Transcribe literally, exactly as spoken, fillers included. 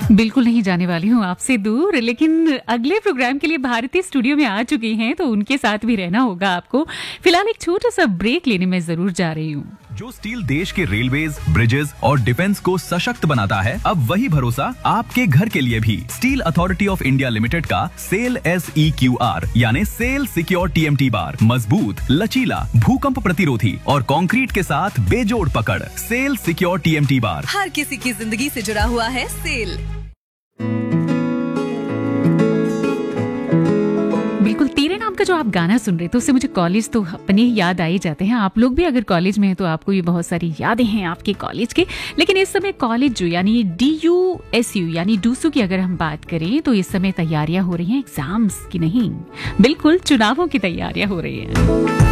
बिल्कुल नहीं जाने वाली हूँ आपसे दूर, लेकिन अगले प्रोग्राम के लिए भारती स्टूडियो में आ चुकी हैं, तो उनके साथ भी रहना होगा आपको। फिलहाल एक छोटा सा ब्रेक लेने में जरूर जा रही हूँ। जो स्टील देश के रेलवेज, ब्रिजेस और डिफेंस को सशक्त बनाता है, अब वही भरोसा आपके घर के लिए भी। Steel authority of India limited का cell S E Q R यानी cell secure T M T bar मजबूत, लचीला, भूकंप प्रतिरोधी और कंक्रीट के साथ बेजोड़ पकड़। Cell secure T M T bar हर किसी की जिंदगी से जुड़ा हुआ है। सेल बिल्कुल, तेरे नाम का जो आप गाना सुन रहे थे उससे मुझे कॉलेज तो अपने ही याद आ ही जाते हैं। आप लोग भी अगर कॉलेज में हैं तो आपको ये बहुत सारी यादें हैं आपके कॉलेज के। लेकिन इस समय कॉलेज जो यानी डी यू एस यू यानी डूसू की अगर हम बात करें तो इस समय तैयारियां हो रही हैं एग्जाम्स की नहीं, बिल्कुल चुनावों की तैयारियां हो रही हैं।